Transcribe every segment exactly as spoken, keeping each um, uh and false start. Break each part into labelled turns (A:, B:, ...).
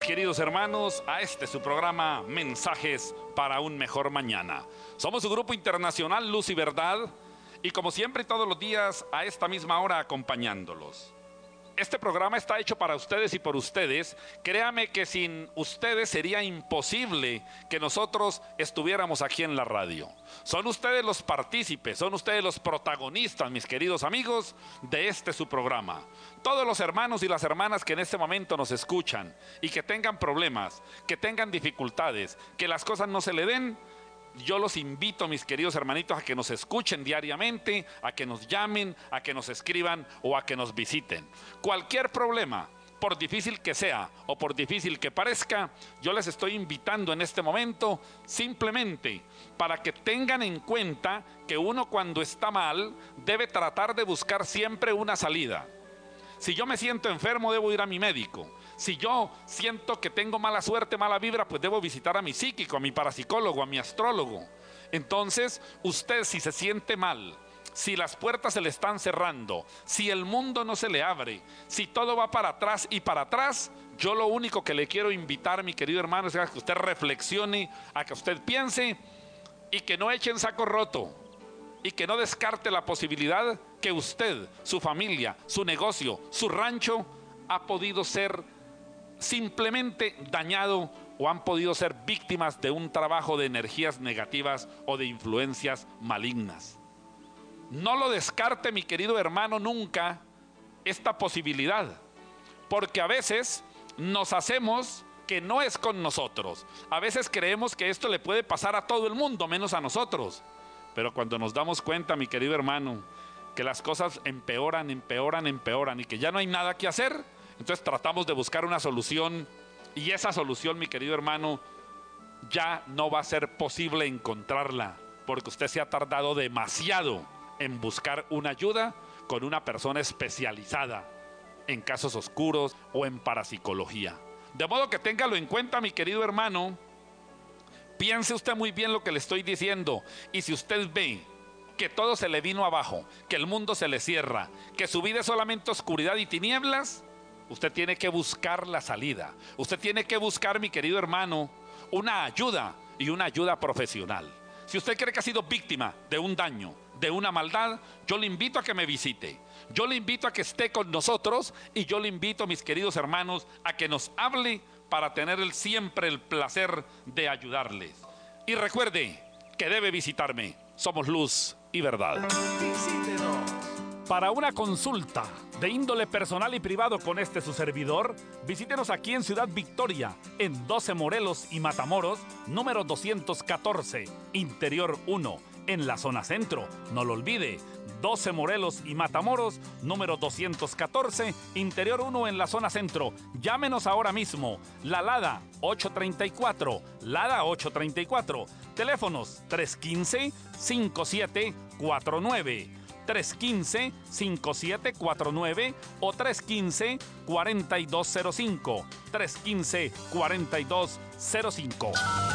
A: queridos hermanos, a este su programa Mensajes para un Mejor Mañana. Somos su grupo internacional Luz y Verdad y como siempre todos los días a esta misma hora acompañándolos. Este programa está hecho para ustedes y por ustedes. Créame que sin ustedes sería imposible que nosotros estuviéramos aquí en la radio. Son ustedes los partícipes, son ustedes los protagonistas, mis queridos amigos, de este su programa. Todos los hermanos y las hermanas que en este momento nos escuchan y que tengan problemas, que tengan dificultades, que las cosas no se le den, yo los invito, mis queridos hermanitos, a que nos escuchen diariamente, a que nos llamen, a que nos escriban o a que nos visiten. Cualquier problema, por difícil que sea o por difícil que parezca, yo les estoy invitando en este momento simplemente para que tengan en cuenta que uno cuando está mal debe tratar de buscar siempre una salida. Si yo me siento enfermo, debo ir a mi médico. Si yo siento que tengo mala suerte, mala vibra, pues debo visitar a mi psíquico, a mi parapsicólogo, a mi astrólogo. Entonces, usted si se siente mal, si las puertas se le están cerrando, si el mundo no se le abre, si todo va para atrás y para atrás, yo lo único que le quiero invitar, mi querido hermano, es a que usted reflexione, a que usted piense y que no eche en saco roto. Y que no descarte la posibilidad que usted, su familia, su negocio, su rancho ha podido ser simplemente dañado o han podido ser víctimas de un trabajo de energías negativas o de influencias malignas. No lo descarte, mi querido hermano, nunca esta posibilidad, porque a veces nos hacemos que no es con nosotros. A veces creemos que esto le puede pasar a todo el mundo, menos a nosotros. Pero cuando nos damos cuenta, mi querido hermano, que las cosas empeoran, empeoran, empeoran y que ya no hay nada que hacer, entonces tratamos de buscar una solución y esa solución, mi querido hermano, ya no va a ser posible encontrarla porque usted se ha tardado demasiado en buscar una ayuda con una persona especializada en casos oscuros o en parapsicología. De modo que téngalo en cuenta, mi querido hermano. Piense usted muy bien lo que le estoy diciendo y si usted ve que todo se le vino abajo, que el mundo se le cierra, que su vida es solamente oscuridad y tinieblas, usted tiene que buscar la salida. Usted tiene que buscar, mi querido hermano, una ayuda y una ayuda profesional. Si usted cree que ha sido víctima de un daño, de una maldad, yo le invito a que me visite. Yo le invito a que esté con nosotros y yo le invito, mis queridos hermanos, a que nos hable para tener el, siempre el placer de ayudarles. Y recuerde que debe visitarme. Somos Luz y Verdad.
B: Visítenos. Para una consulta de índole personal y privado con este su servidor, visítenos aquí en Ciudad Victoria, en doce Morelos y Matamoros, número doscientos catorce, Interior uno, en la zona centro. No lo olvide, doce Morelos y Matamoros, número doscientos catorce, Interior uno en la zona centro. Llámenos ahora mismo. La Lada ocho treinta y cuatro, Lada ocho treinta y cuatro. Teléfonos tres uno cinco, cinco siete cuatro nueve, tres uno cinco, cinco siete cuatro nueve o tres uno cinco, cuatro dos cero cinco, tres uno cinco, cuatro dos cero cinco.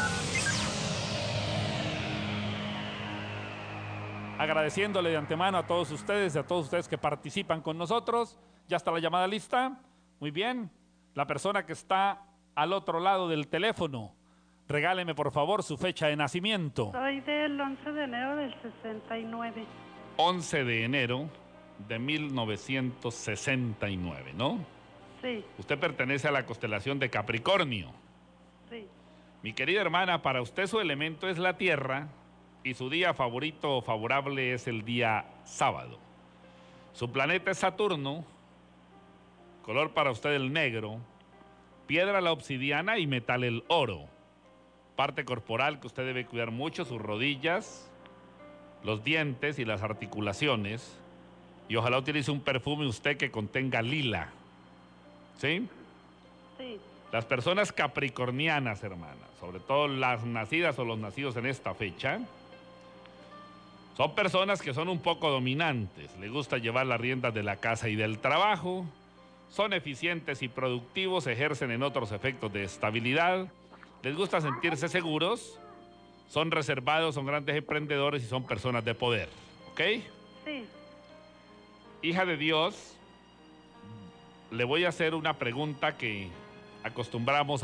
B: Agradeciéndole de antemano a todos ustedes, a todos ustedes que participan con nosotros. Ya está la llamada lista. Muy bien. La persona que está al otro lado del teléfono, regáleme por favor su fecha de nacimiento.
C: Soy del once de enero del sesenta y nueve.
A: once de enero de mil novecientos sesenta y nueve, ¿no?
C: Sí.
A: Usted pertenece a la constelación de Capricornio.
C: Sí.
A: Mi querida hermana, para usted su elemento es la tierra y su día favorito o favorable es el día sábado. Su planeta es Saturno, color para usted el negro, piedra la obsidiana y metal el oro. Parte corporal que usted debe cuidar mucho, sus rodillas, los dientes y las articulaciones. Y ojalá utilice un perfume usted que contenga lila. ¿Sí?
C: Sí.
A: Las personas capricornianas, hermanas, sobre todo las nacidas o los nacidos en esta fecha, son personas que son un poco dominantes, les gusta llevar las riendas de la casa y del trabajo, son eficientes y productivos, ejercen en otros efectos de estabilidad, les gusta sentirse seguros, son reservados, son grandes emprendedores y son personas de poder, ¿ok?
C: Sí.
A: Hija de Dios, le voy a hacer una pregunta que acostumbramos